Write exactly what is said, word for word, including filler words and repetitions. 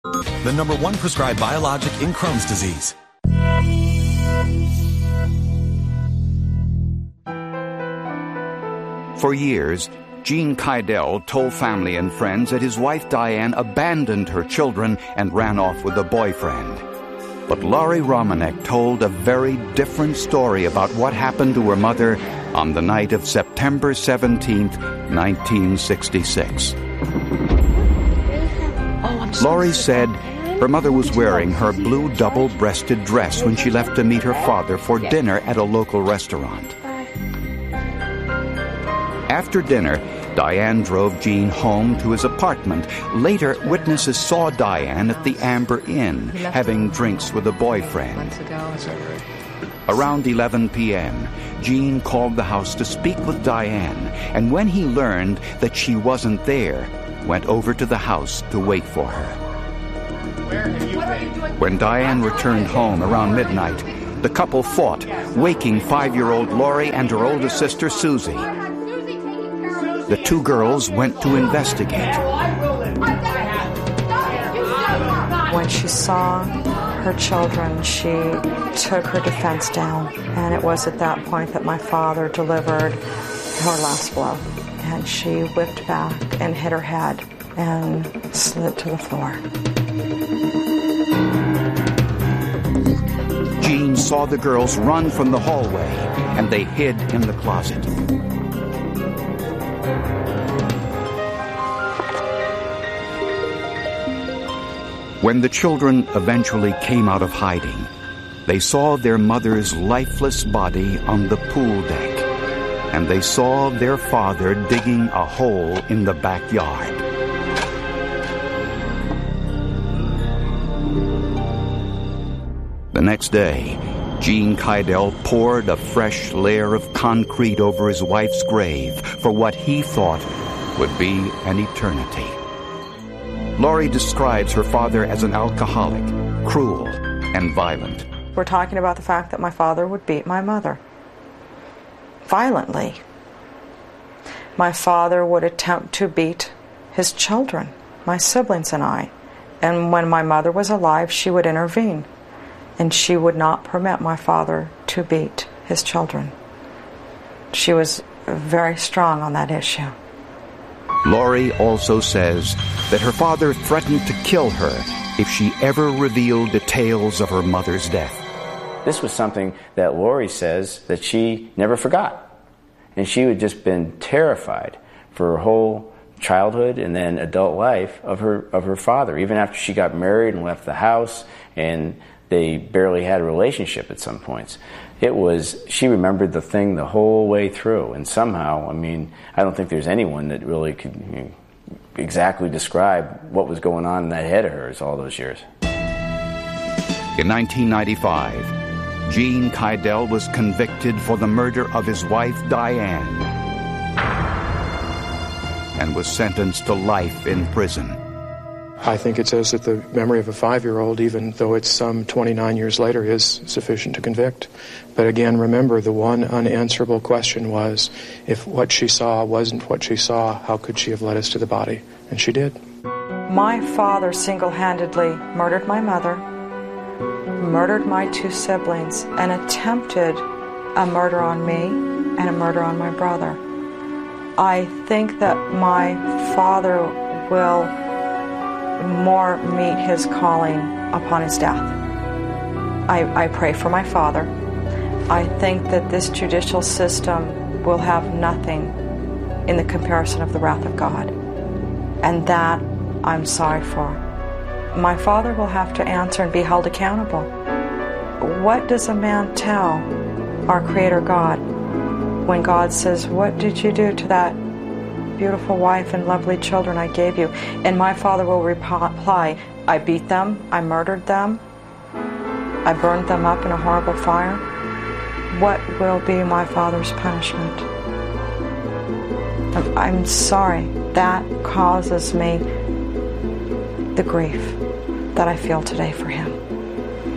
the number one prescribed biologic in Crohn's disease. For years, Gene Kydell told family and friends that his wife Diane abandoned her children and ran off with a boyfriend. But Laurie Romanek told a very different story about what happened to her mother on the night of September seventeenth, nineteen sixty-six. Laurie said her mother was wearing her blue double-breasted dress when she left to meet her father for dinner at a local restaurant. After dinner, Diane drove Gene home to his apartment. Later, witnesses saw Diane at the Amber Inn, having drinks with a boyfriend. Around eleven p.m., Gene called the house to speak with Diane, and when he learned that she wasn't there, went over to the house to wait for her. When Diane returned home around midnight, the couple fought, waking five-year-old Laurie and her older sister, Susie. The two girls went to investigate. When she saw her children, she took her defense down, and it was at that point that my father delivered her last blow. And she whipped back and hit her head and slid to the floor. Gene saw the girls run from the hallway, and they hid in the closet. When the children eventually came out of hiding, they saw their mother's lifeless body on the pool deck, and they saw their father digging a hole in the backyard. The next day, Gene Kydell poured a fresh layer of concrete over his wife's grave for what he thought would be an eternity. Laurie describes her father as an alcoholic, cruel, and violent. We're talking about the fact that my father would beat my mother violently. My father would attempt to beat his children, my siblings and I. And when my mother was alive, she would intervene, and she would not permit my father to beat his children. She was very strong on that issue. Laurie also says that her father threatened to kill her if she ever revealed details of her mother's death. This was something that Laurie says that she never forgot. And she had just been terrified for her whole childhood and then adult life of her of her father, even after she got married and left the house and they barely had a relationship at some points. It was, she remembered the thing the whole way through, and somehow, I mean, I don't think there's anyone that really could you know, exactly describe what was going on in that head of hers all those years. In nineteen ninety-five, Gene Kydell was convicted for the murder of his wife, Diane, and was sentenced to life in prison. I think it says that the memory of a five-year-old, even though it's some twenty-nine years later, is sufficient to convict. But again, remember, the one unanswerable question was, if what she saw wasn't what she saw, how could she have led us to the body? And she did. My father single-handedly murdered my mother, murdered my two siblings, and attempted a murder on me and a murder on my brother. I think that my father will more meet his calling upon his death. I, I pray for my father. I think that this judicial system will have nothing in the comparison of the wrath of God. And that I'm sorry for. My father will have to answer and be held accountable. What does a man tell our Creator God when God says, what did you do to that beautiful wife and lovely children I gave you? And my father will reply, I beat them, I murdered them, I burned them up in a horrible fire. What will be my father's punishment? I'm sorry. That causes me the grief that I feel today for him.